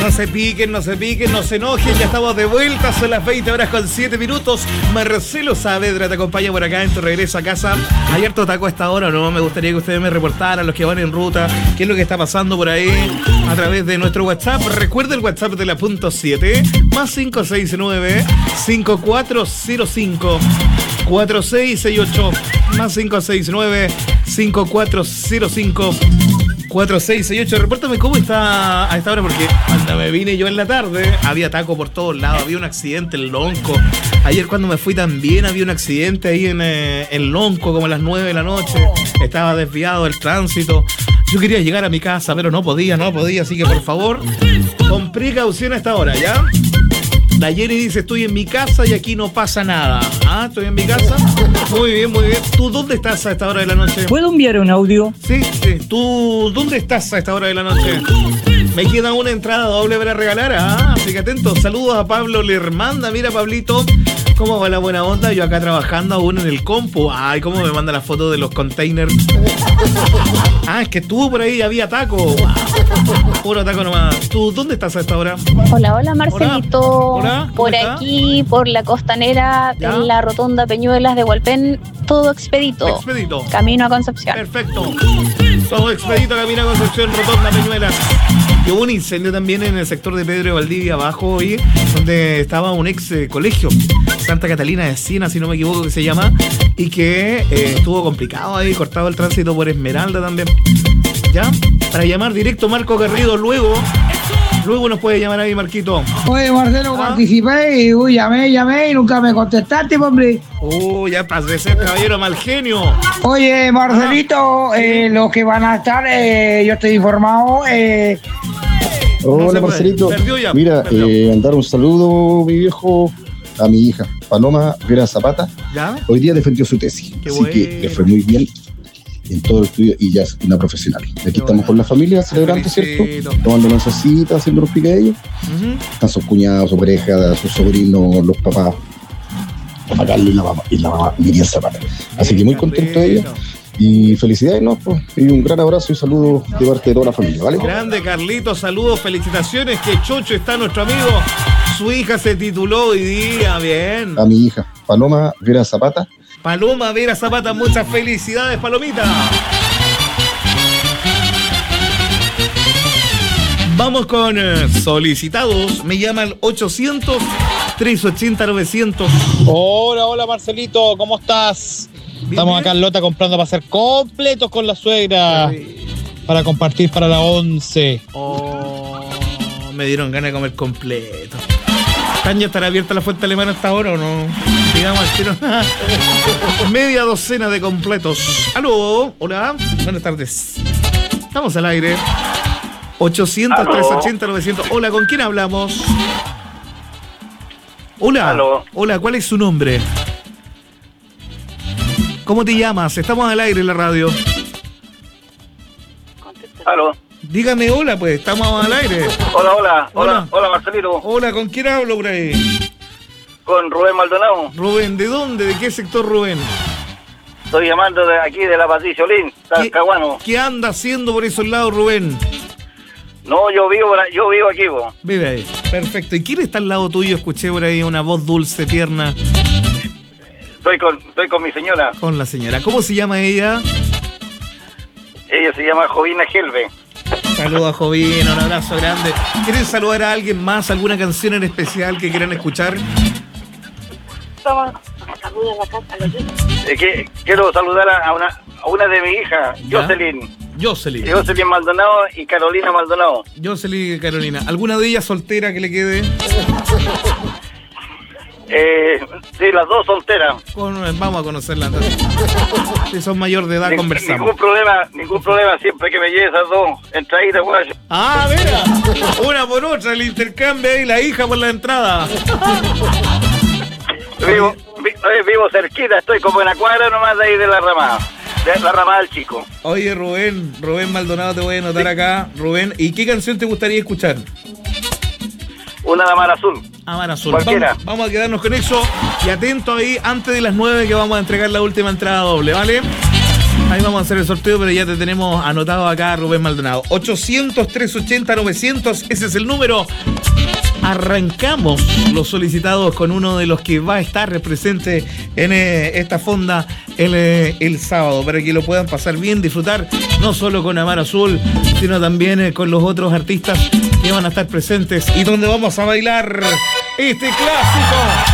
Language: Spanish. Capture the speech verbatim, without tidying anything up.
no se piquen, no se piquen, no se enojen. Ya estamos de vuelta, son las veinte horas con siete minutos. Marcelo Saavedra te acompaña por acá en tu regreso a casa. ¿Hay harto taco a esta hora o no? Me gustaría que ustedes me reportaran, los que van en ruta, qué es lo que está pasando por ahí a través de nuestro WhatsApp. Recuerda el WhatsApp de la punto siete, más cinco seis nueve, cinco cuatro cero cinco, cuatro seis seis ocho, más cinco seis nueve, cinco cuatro cero cinco, cuatro seis seis ocho. Repórtame cómo está a esta hora, porque cuando me vine yo en la tarde había taco por todos lados, había un accidente en Lonco. Ayer cuando me fui también había un accidente ahí en, eh, en Lonco, como a las nueve de la noche. Estaba desviado el tránsito. Yo quería llegar a mi casa, pero no podía, no podía. Así que por favor, con precaución a esta hora, ¿ya? La Jenny dice, estoy en mi casa y aquí no pasa nada. Ah, estoy en mi casa. Muy bien, muy bien. ¿Tú dónde estás a esta hora de la noche? ¿Puedo enviar un audio? Sí, sí. ¿Tú dónde estás a esta hora de la noche? Me queda una entrada doble para regalar. Ah, así que atento. Saludos a Pablo Lermanda. Mira, Pablito, cómo va la buena onda. Yo acá trabajando aún en el compu. Ay, cómo me manda la foto de los containers. Ah, es que estuvo por ahí, había taco. Puro taco nomás. ¿Tú dónde estás a esta hora? Hola, hola Marcelito. Hola. Hola, por está? aquí, por la costanera, ¿Ya? en la rotonda Peñuelas de Hualpén, todo expedito. Expedito. Camino a Concepción. Perfecto. Todo expedito, camino a Concepción, rotonda Peñuelas. Y hubo un incendio también en el sector de Pedro de Valdivia abajo hoy, donde estaba un ex eh, colegio, Santa Catalina de Siena, si no me equivoco que se llama, y que eh, estuvo complicado ahí, cortado el tránsito por Esmeralda también. ¿Ya? Para llamar directo Marco Garrido luego. Luego nos puede llamar ahí, Marquito. Oye, Marcelo, ¿Ah? participé y uy, llamé, llamé y nunca me contestaste, hombre. Uh, ya pasé de ser caballero mal genio. Oye, Marcelito, eh, los que van a estar, eh, yo estoy informado. Eh, No Hola se puede. Marcelito, Perdió ya, mira, perdió. eh, mandar un saludo, mi viejo, a mi hija, Paloma Vera Zapata. ¿Ya? Hoy día defendió su tesis, Qué así bueno. que le fue muy bien en todo el estudio y ya es una profesional. Aquí estamos bueno. con la familia celebrando, felicito. ¿cierto? Tomando una cita, haciendo los picadillos. Uh-huh. Están sus cuñados, su pareja, sus sobrinos, los papás, papá Carlos y la mamá, y la mamá Miriam Zapata. Así que muy contento de ella. Y felicidades, ¿no? Pues, y un gran abrazo y saludos de parte de toda la familia, ¿vale? Grande Carlito, saludos, felicitaciones, que chocho está nuestro amigo. Su hija se tituló hoy día, bien. A mi hija, Paloma Vera Zapata. Paloma Vera Zapata, muchas felicidades, Palomita. Vamos con eh, solicitados. Me llama al ochocientos, trescientos ochenta, novecientos. Hola, hola Marcelito, ¿cómo estás? Bien, Estamos bien. acá en Lota comprando para ser completos con la suegra, para compartir para la once. Oh, me dieron ganas de comer completo. ¿Están ya estará abierta la fuente alemana hasta ahora o no? Digamos al tiro. Media docena de completos. Aló, hola, buenas tardes. Estamos al aire. ochocientos, trescientos ochenta, novecientos. Hola, ¿con quién hablamos? Hola. Aló. Hola, ¿cuál es su nombre? ¿Cómo te llamas? Estamos al aire en la radio. Aló. Dígame hola, pues, estamos al aire. Hola, hola, Hola. hola, hola Marcelito. Hola, ¿con quién hablo por ahí? Con Rubén Maldonado. Rubén, ¿de dónde? ¿De qué sector, Rubén? Estoy llamando de aquí de la Patricio Lin, Talcahuano. ¿Qué anda haciendo por esos lados, Rubén? No, yo vivo, yo vivo aquí, po. Vive ahí. Perfecto. ¿Y quién está al lado tuyo? Escuché por ahí una voz dulce, tierna, Estoy con, estoy con mi señora. con la señora. ¿Cómo se llama ella? Ella se llama Jovina Gelbe. Saludos a Jovina, un abrazo grande. ¿Quieren saludar a alguien más? ¿Alguna canción en especial que quieran escuchar? Eh, que, quiero saludar a, a una, a una de mi hija, ¿Ya? Jocelyn. Jocelyn. Jocelyn Maldonado y Carolina Maldonado. Jocelyn y Carolina. ¿Alguna de ellas soltera que le quede? Eh, sí, las dos solteras. Con- vamos a conocerla entonces. Si son mayor de edad, Ning- conversamos. Ningún problema, ningún problema siempre que me lleve esas dos entraditas, guayo. Ah, mira, una por otra, el intercambio ahí, la hija por la entrada. Vivo, vi- eh, vivo cerquita, estoy como en la cuadra nomás de ahí de la ramada. De la ramada del chico. Oye, Rubén, Rubén Maldonado, te voy a anotar acá. Rubén, ¿y qué canción te gustaría escuchar? Una de Mar Azul. Amar Azul. Cualquiera. Vamos, vamos a quedarnos con eso y atento ahí antes de las nueve que vamos a entregar la última entrada doble, ¿vale? Ahí vamos a hacer el sorteo, pero ya te tenemos anotado acá, Rubén Maldonado. ochocientos, trescientos ochenta, novecientos, ese es el número. Arrancamos los solicitados con uno de los que va a estar presente en eh, esta fonda el, eh, el sábado, para que lo puedan pasar bien, disfrutar, no solo con Amar Azul, sino también eh, con los otros artistas que van a estar presentes y donde vamos a bailar este clásico.